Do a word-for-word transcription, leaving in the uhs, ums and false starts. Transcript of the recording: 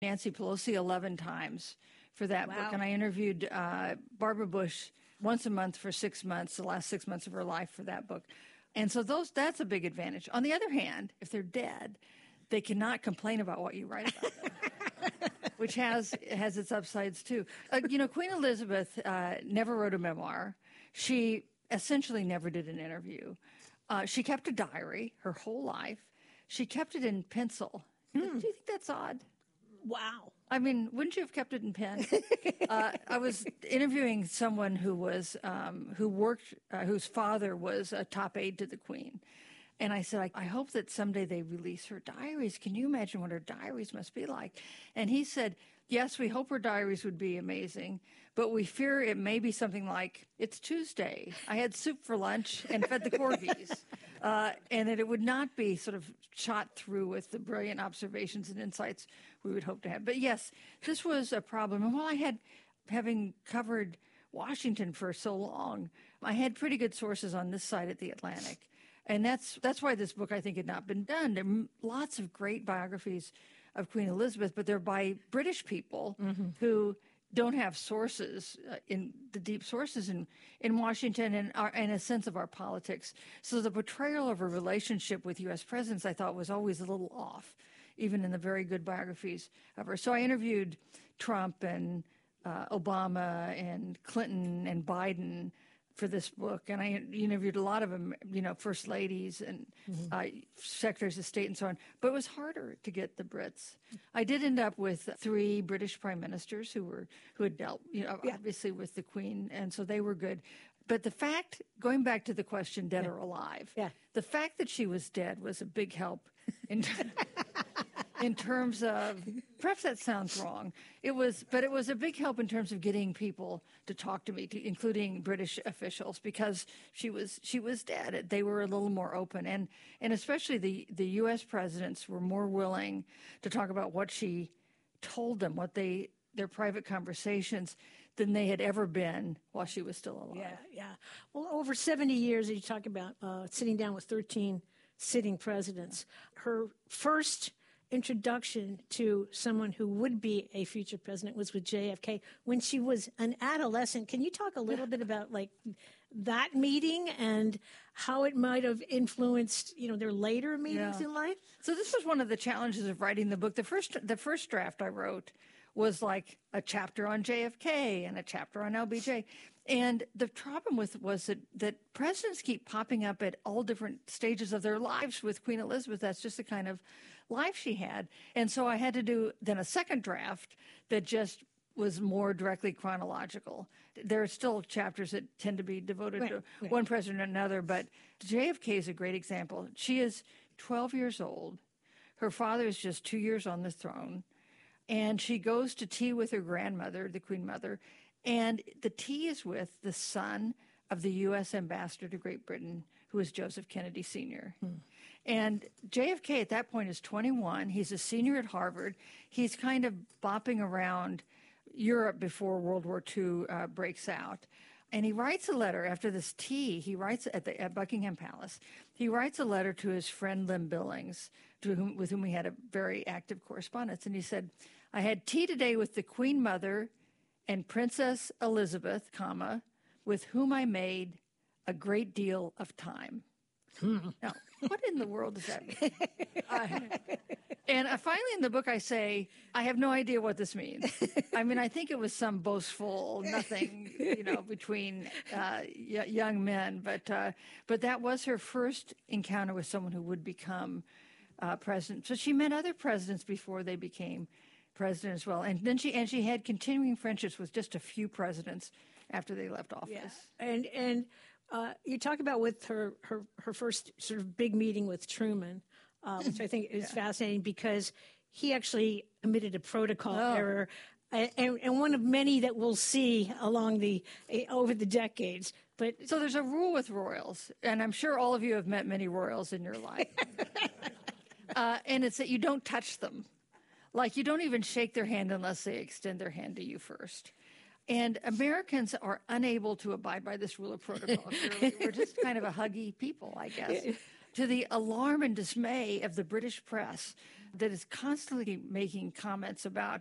Nancy Pelosi eleven times for that Wow. book. And I interviewed uh, Barbara Bush once a month for six months, the last six months of her life for that book. And so those that's a big advantage. On the other hand, if they're dead, they cannot complain about what you write about them, which has has its upsides too. Uh, you know, Queen Elizabeth uh, never wrote a memoir. She essentially never did an interview. Uh, she kept a diary her whole life. She kept it in pencil. Hmm. Do you think that's odd? Wow. I mean, wouldn't you have kept it in pen? uh, I was interviewing someone who was um, who worked, uh, whose father was a top aide to the Queen, and I said, I, I hope that someday they release her diaries. Can you imagine what her diaries must be like? And he said, yes, we hope her diaries would be amazing, but we fear it may be something like, it's Tuesday. I had soup for lunch and fed the corgis. Uh, and that it would not be sort of shot through with the brilliant observations and insights we would hope to have. But yes, this was a problem. And while I had, having covered Washington for so long, I had pretty good sources on this side of the Atlantic. And that's that's why this book, I think, had not been done. There are lots of great biographies of Queen Elizabeth, but they're by British people mm-hmm. who don't have sources uh, in the deep sources in, in Washington and, our, and a sense of our politics. So the portrayal of a relationship with U S presidents, I thought, was always a little off, even in the very good biographies of her. So I interviewed Trump and uh, Obama and Clinton and Biden for this book, and I interviewed a lot of them, you know, first ladies and mm-hmm. uh, secretaries of state and so on. But it was harder to get the Brits. I did end up with three British prime ministers who were who had dealt, you know, yeah. obviously with the Queen, and so they were good. But the fact, going back to the question, dead yeah. or alive, yeah. the fact that she was dead was a big help in. In terms of, perhaps that sounds wrong. It was, but it was a big help in terms of getting people to talk to me, to, including British officials, because she was she was dead. They were a little more open, and and especially the the U S presidents were more willing to talk about what she told them, what they their private conversations, than they had ever been while she was still alive. Yeah, yeah. Well, over seventy years, you talk about uh, sitting down with thirteen sitting presidents. Her first introduction to someone who would be a future president was with J F K when she was an adolescent. Can you talk a little bit about like that meeting and how it might have influenced, you know, their later meetings yeah. in life? So this was one of the challenges of writing the book. The first the first draft I wrote was like a chapter on J F K and a chapter on L B J. And the problem with was that, that presidents keep popping up at all different stages of their lives with Queen Elizabeth. That's just the kind of life she had. And so I had to do then a second draft that just was more directly chronological. There are still chapters that tend to be devoted right, to right. one president or another, but J F K is a great example. She is twelve years old. Her father is just two years on the throne. And she goes to tea with her grandmother, the Queen Mother, and the tea is with the son of the U S ambassador to Great Britain, who is Joseph Kennedy Senior Hmm. And J F K at that point is twenty-one. He's a senior at Harvard. He's kind of bopping around Europe before World War Two uh, breaks out. And he writes a letter after this tea. He writes at, the, at Buckingham Palace. He writes a letter to his friend Lym Billings, to whom, with whom he had a very active correspondence. And he said, I had tea today with the Queen Mother and Princess Elizabeth, comma, with whom I made a great deal of time. Now, what in the world does that mean? Uh, and uh, finally in the book I say, I have no idea what this means. I mean, I think it was some boastful nothing, you know, between uh, y- young men. But uh, but that was her first encounter with someone who would become uh, president. So she met other presidents before they became president as well. And then she and she had continuing friendships with just a few presidents after they left office. Yeah. And and uh, you talk about with her, her, her first sort of big meeting with Truman, uh, which I think is yeah. fascinating because he actually committed a protocol oh. error, and, and one of many that we'll see along the over the decades. But so there's a rule with royals, and I'm sure all of you have met many royals in your life, uh, and it's that you don't touch them. Like, you don't even shake their hand unless they extend their hand to you first. And Americans are unable to abide by this rule of protocol. We're just kind of a huggy people, I guess. to the alarm and dismay of the British press that is constantly making comments about